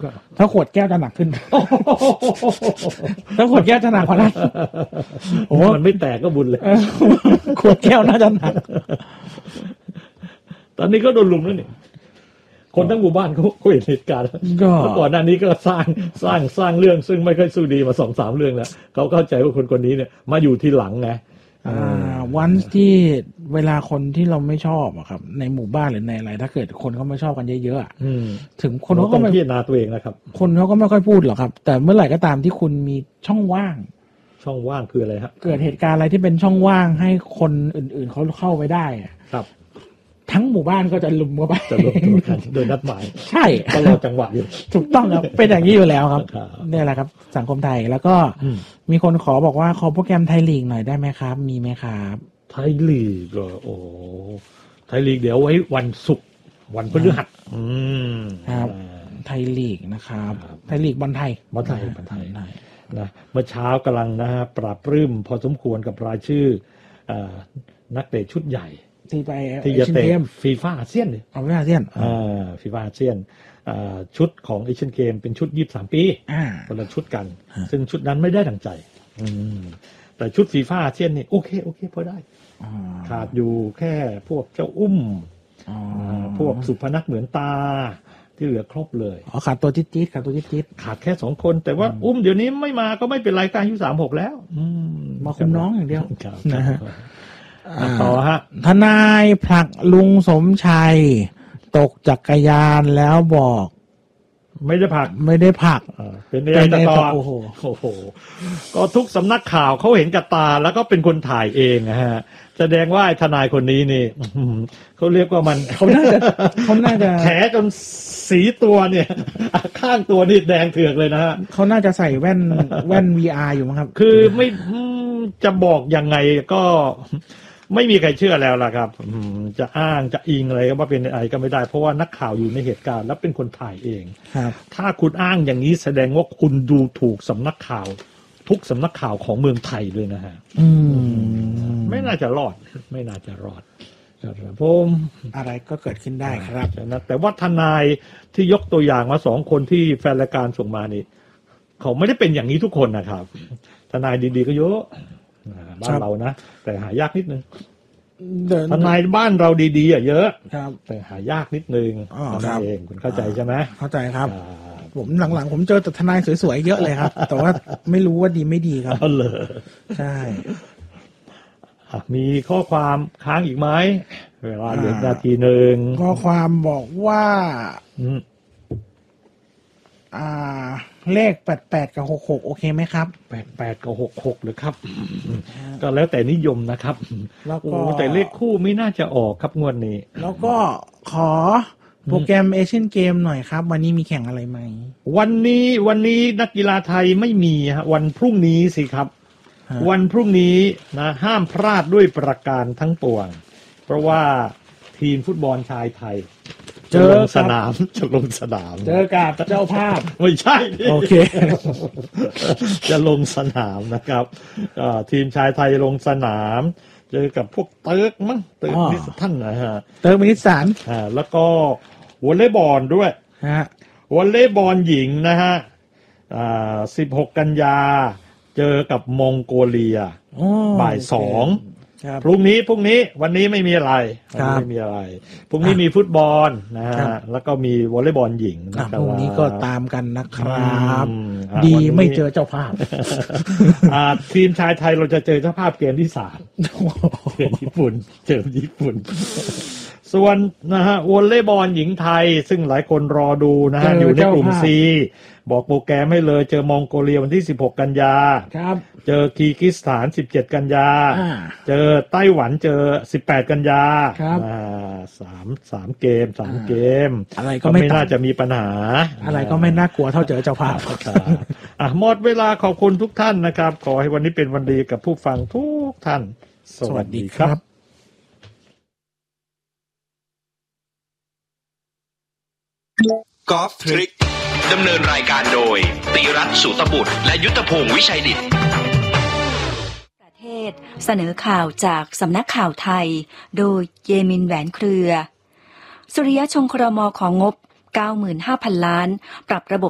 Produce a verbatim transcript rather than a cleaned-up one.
ถ้าขวดแก้วจะหนักขึ้นถ้าขวดแก้วจะหนักกว่านั้นโอ้มันไม่แตกก็บุญเลยขวดแก้วน่าจะหนักตอนนี้ก็โดนลุมแล้วนี่คนทั้งหมู่บ้านเขาเห็นเหตุการณ์ก็ก่อนหน้านี้ก็สร้างสร้างสร้างเรื่องซึ่งไม่ค่อยสู้ดีมาสองสามเรื่องแล้วเขาเข้าใจว่าคนคนนี้เนี่ยมาอยู่ที่หลังไงอ่าวันที่เวลาคนที่เราไม่ชอบอะครับในหมู่บ้านหรือในอะไรถ้าเกิดคนเขาไม่ชอบกันเยอะๆถึงคนเขาก็ไม่พิจารณาตัวเองนะครับคนเขาก็ไม่ค่อยพูดหรอกครับแต่เมื่อไหร่ก็ตามที่คุณมีช่องว่างช่องว่างคืออะไรฮะเกิดเหตุการณ์อะไรที่เป็นช่องว่างให้คนอื่นๆเขาเข้าไปได้ครับทั้งหมู่บ้านก็จะลุมเข้าไปจะลุมตัวกันโดยนัดหมายใช่ก็รอจังหวะอยู่ถูกต้องครับเป็นอย่างนี้อยู่แล้วครับนี่แหละครับสังคมไทยแล้วก็มีคนขอบอกว่าขอโปรแกรมไทยลีกหน่อยได้ไหมครับมีไหมครับไทยลีกเหรอโอ้ไทยลีกเดี๋ยวไว้วันศุกร์วันพฤหัสอืมครับไทยลีกนะครับไทยลีกบอลไทยบอลไทยบอลไทยนะเมื่อเช้ากำลังนะฮะปราบปลื้มพอสมควรกับรายชื่อนักเตะชุดใหญ่ที่ไปที่จะเตะฟีฟ่าอาเซียนเลยเอาฟีฟ่าอาเซียนอ่าฟีฟ่าอาเซียนชุดของเอเชียนเกมเป็นชุดยี่สิบสามปีคนละชุดกันซึ่งชุดนั้นไม่ได้ดั่งใจแต่ชุดฟีฟ่าอาเซียนนี่โอเคโอเคพอได้ขาดอยู่แค่พวกเจ้าอุ้มพวกสุพนัทเหมือนตาที่เหลือครบเลยอ๋อขาดตัวจิ๊ดจิ๊ดขาดตัวจิ๊ดจิ๊ดขาดแค่สองคนแต่ว่าอุ้มเดี๋ยวนี้ไม่มาก็ไม่เป็นไรการอายุสามหกแล้วมาคุมน้องอย่างเดียวนะฮะต่อฮะทนายผลักลุงสมชัยตกจักรยานแล้วบอกไม่ได้ผลักไม่ได้ผลักเป็นไงต่อโอ้โหโอ้โหก็ทุกสำนักข่าวเขาเห็นกับตาแล้วก็เป็นคนถ่ายเองนะฮะแสดงว่าทนายคนนี้นี่เขาเรียกว่ามันเขาน่าจะเขาน่าจะแผลจนสีตัวเนี่ยข้างตัวนี่แดงเถือกเลยนะฮะเขาน่าจะใส่แว่นแว่น วี อาร์ อยู่มั้งครับคือไม่จะบอกยังไงก็ไม่มีใครเชื่อแล้วล่ะครับจะอ้างจะอิงอะไรก็ว่าเป็นอะไรก็ไม่ได้เพราะว่านักข่าวอยู่ในเหตุการณ์แล้วเป็นคนถ่ายเองถ้าคุณอ้างอย่างนี้แสดงว่าคุณดูถูกสำนักข่าวทุกสำนักข่าวของเมืองไทยเลยนะฮะไม่น่าจะรอดไม่น่าจะรอดครับผมอะไรก็เกิดขึ้นได้ครับแต่ว่าทนายที่ยกตัวอย่างมาสองคนที่แฟนรายการส่งมานี่เขาไม่ได้เป็นอย่างนี้ทุกคนนะครับทนายดีๆก็เยอะบ้านเรานะแต่หายากนิดนึงทนายบ้านเราดีๆอ่ะเยอะแต่หายากนิดนึงนั่นเองคุณเข้าใจใช่ไหมเข้าใจครับผมหลังๆผมเจอแต่ทนายสวยๆเยอะเลยครับแต่ว่าไม่รู้ว่าดีไม่ดีครับอ๋อเหรอใช่มีข้อความค้างอีกไหมเวลาเหลือนาทีหนึ่งข้อความบอกว่าอ่าเลขแปดแปดกับหกหกโอเคไหมครับแปดแปดกับหกหกหรือครับก็แล้วแต่นิยมนะครับแล้วก็แต่เลขคู่ไม่น่าจะออกครับงวดนี้แล้วก็ขอโปรแกรมเอเชียนเกมหน่อยครับวันนี้มีแข่งอะไรไหมวันนี้วันนี้นักกีฬาไทยไม่มีฮะวันพรุ่งนี้สิครับวันพรุ่งนี้นะห้ามพลาดด้วยประการทั้งปวงเพราะว่าทีมฟุตบอลชายไทยจะลงสนามจะลงสนามเจอกับเจ้าภาพไม่ใช่โอเคจะลงสนามนะครับทีมชายไทยลงสนามเจอกับพวกเติร์กมั้งเติร์กนิสท่านนะฮะเติร์กนิสสันอ่าแล้วก็วอลเลย์บอลด้วยฮะวอลเลย์บอลหญิงนะฮะอ่าสิบหกกันยาเจอกับมองโกเลียบ่ายสองพรุ่งนี้พรุ่งนี้วันนี้ไม่มีอะไรไม่มีอะไรพรุ่งนี้มีฟุตบอลนะฮะแล้วก็มีวอลเลย์บอลหญิงนะครับพรุ่งนี้ก็ตามกันนะครับดีไม่เจอเจ้าภาพทีมชายไทยเราจะเจอเจ้าภาพเกมที่สามเจอญี่ปุ่นเจอญี่ปุ่นส่วนนะฮะวอลเลย์บอลหญิงไทยซึ่งหลายคนรอดูนะฮะอยู่ในกลุ่ม C บอกโปรแกรมให้เลยเจอมองโกเลียวันที่สิบหกกันยาครับเจอคีร์กิสถานสิบเจ็ดกันยาเจอไต้หวันเจอสิบแปดกันยาครับอ่าสาม สามเกมสามเกมอะไรก็ไม่น่าจะมีปัญหาอะไรก็ไม่น่ากลัวเท่าเจอเจ้าภาพอ่ะหมดเวลาขอบคุณทุกท่านนะครับขอให้วันนี้เป็นวันดีกับผู้ฟังทุกท่านสวัสดีครับกอล์ฟทริกดำเนินรายการโดยตีรัตน์ สุตบุตรและยุทธพงศ์วิชัยดิษฐ์ประเทศเสนอข่าวจากสำนักข่าวไทยโดยเยมินแหวนเครือสุริยะชงครม.ของงบ เก้าหมื่นห้าพัน ล้านปรับระบบ